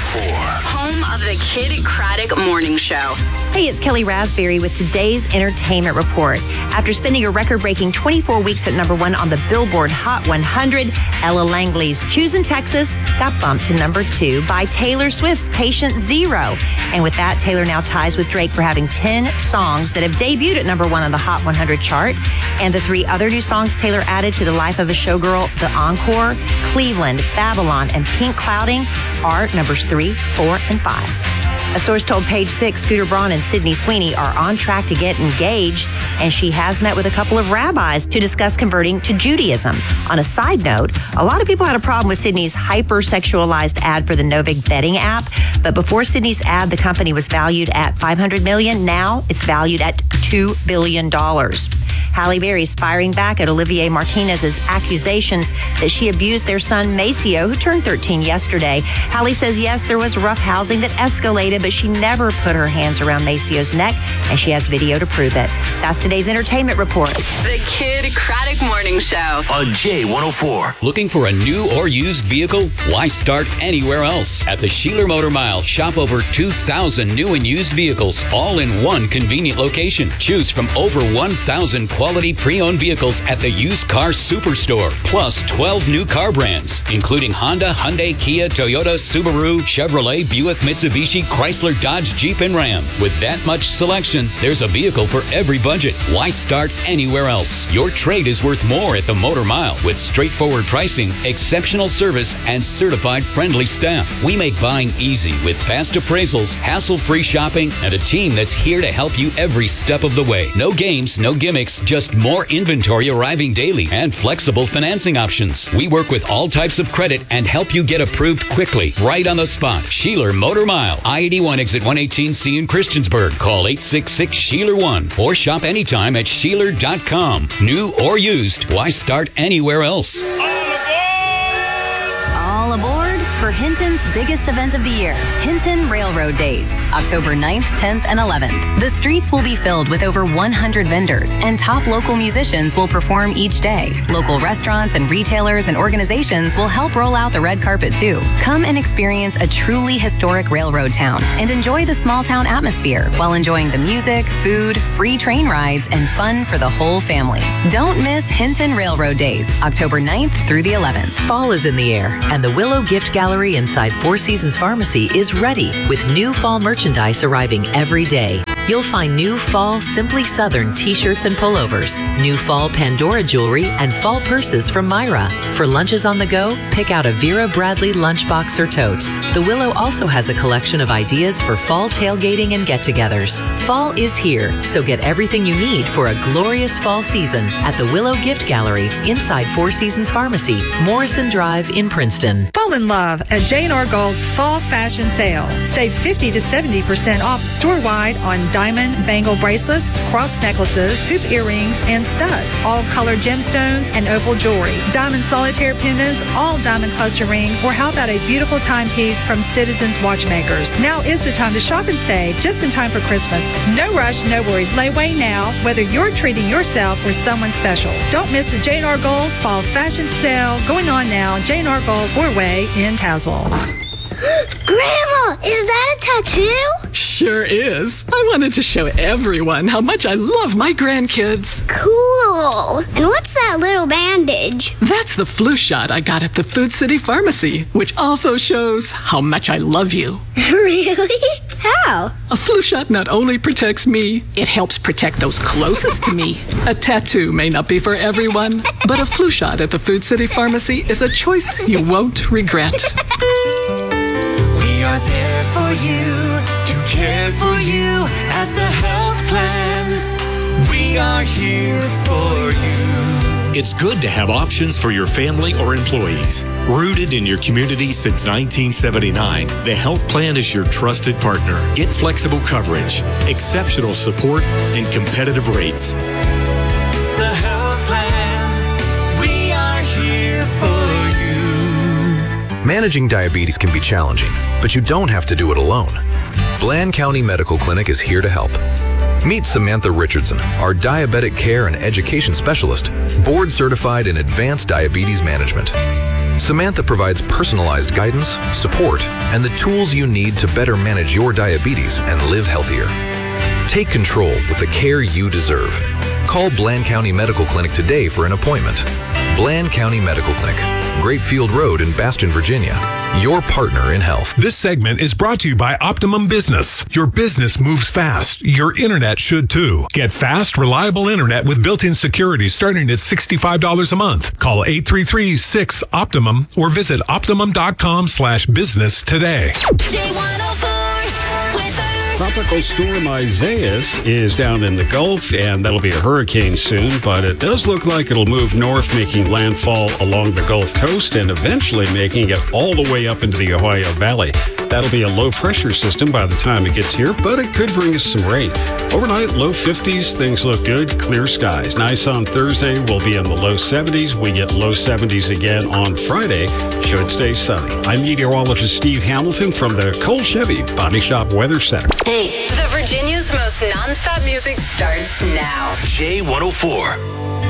Home of the Kid Craddock Morning Show. Hey, it's Kelly Raspberry with today's entertainment report. After spending a record-breaking 24 weeks at number 1 on the Billboard Hot 100, Ella Langley's Choosing Texas got bumped to number 2 by Taylor Swift's Patient Zero. And with that, Taylor now ties with Drake for having 10 songs that have debuted at number 1 on the Hot 100 chart. And the 3 other new songs Taylor added to The Life of a Showgirl, The Encore, Cleveland, Babylon, and Pink Clouding are numbers 3, 4, and 5. A source told Page Six Scooter Braun and Sydney Sweeney are on track to get engaged, and she has met with a couple of rabbis to discuss converting to Judaism. On a side note, a lot of people had a problem with Sydney's hyper-sexualized ad for the Novig betting app, but before Sydney's ad, the company was valued at $500 million. Now it's valued at $2 billion. Halle Berry's firing back at Olivier Martinez's accusations that she abused their son Maceo, who turned 13 yesterday. Halle says, yes, there was rough housing that escalated, but she never put her hands around Maceo's neck, and she has video to prove it. That's today's entertainment report. The Kid Craddock Morning Show on J104. Looking for a new or used vehicle? Why start anywhere else? At the Sheeler Motor Mile, shop over 2,000 new and used vehicles, all in one convenient location. Choose from over 1,000 quality pre-owned vehicles at the Used Car Superstore, plus 12 new car brands, including Honda, Hyundai, Kia, Toyota, Subaru, Chevrolet, Buick, Mitsubishi, Chrysler, Dodge, Jeep, and Ram. With that much selection, there's a vehicle for every budget. Why start anywhere else? Your trade is worth more at the Motor Mile with straightforward pricing, exceptional service, and certified friendly staff. We make buying easy with fast appraisals, hassle-free shopping, and a team that's here to help you every step of the way. No games, no gimmicks, just more inventory arriving daily and flexible financing options. We work with all types of credit and help you get approved quickly, right on the spot. Sheeler Motor Mile, I-81 exit 118C in Christiansburg. Call 866-SHEELER1 or shop anytime at Sheeler.com. New or used, why start anywhere else? All aboard for Hinton's biggest event of the year, Hinton Railroad Days, October 9th, 10th, and 11th. The streets will be filled with over 100 vendors, and top local musicians will perform each day. Local restaurants and retailers and organizations will help roll out the red carpet too. Come and experience a truly historic railroad town and enjoy the small town atmosphere while enjoying the music, food, free train rides, and fun for the whole family. Don't miss Hinton Railroad Days, October 9th through the 11th. Fall is in the air, and the Willow Gift Gallery inside Four Seasons Pharmacy is ready with new fall merchandise arriving every day. You'll find new fall Simply Southern t-shirts and pullovers, new fall Pandora jewelry, and fall purses from Myra. For lunches on the go, pick out a Vera Bradley lunchbox or tote. The Willow also has a collection of ideas for fall tailgating and get-togethers. Fall is here, so get everything you need for a glorious fall season at the Willow Gift Gallery inside Four Seasons Pharmacy, Morrison Drive in Princeton. Fall in love at J&R Gold's Fall Fashion Sale. Save 50 to 70% off store-wide on diamond bangle bracelets, cross necklaces, hoop earrings, and studs, all colored gemstones and opal jewelry, diamond solitaire pendants, all diamond cluster rings, or how about a beautiful timepiece from Citizens Watchmakers? Now is the time to shop and save just in time for Christmas. No rush, no worries. Layaway now, whether you're treating yourself or someone special. Don't miss the J&R Gold's Fall Fashion Sale going on now. J&R Gold, Four-Way in Tazewell. Grandma, is that a tattoo? Sure is. I wanted to show everyone how much I love my grandkids. Cool. And what's that little bandage? That's the flu shot I got at the Food City Pharmacy, which also shows how much I love you. Really? How? A flu shot not only protects me, it helps protect those closest to me. A tattoo may not be for everyone, but a flu shot at the Food City Pharmacy is a choice you won't regret. We are there for you, to care for you at the health plan. We are here for you. It's good to have options for your family or employees. Rooted in your community since 1979, the health plan is your trusted partner. Get flexible coverage, exceptional support, and competitive rates. The health plan, we are here for you. Managing diabetes can be challenging, but you don't have to do it alone. Bland County Medical Clinic is here to help. Meet Samantha Richardson, our diabetic care and education specialist, board certified in advanced diabetes management. Samantha provides personalized guidance, support, and the tools you need to better manage your diabetes and live healthier. Take control with the care you deserve. Call Bland County Medical Clinic today for an appointment. Bland County Medical Clinic, Grapefield Road in Bastion, Virginia. Your partner in health. This segment is brought to you by Optimum Business. Your business moves fast. Your internet should too. Get fast, reliable internet with built-in security starting at $65 a month. Call 833-6-OPTIMUM or visit optimum.com/business today. Tropical storm Isaias is down in the Gulf, and that'll be a hurricane soon, but it does look like it'll move north, making landfall along the Gulf Coast and eventually making it all the way up into the Ohio Valley. That'll be a low-pressure system by the time it gets here, but it could bring us some rain. Overnight, low 50s, things look good, clear skies. Nice on Thursday, we'll be in the low 70s. We get low 70s again on Friday. Should stay sunny. I'm meteorologist Steve Hamilton from the Cole Chevy Body Shop Weather Center. The Virginia's most nonstop music starts now. J104.